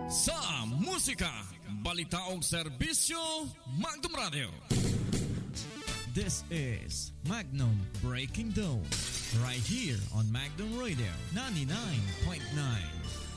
Sa musika, balita o serbisyo, Magnum Radio. This is Magnum Breaking Dawn, right here on Magnum Radio 99.9.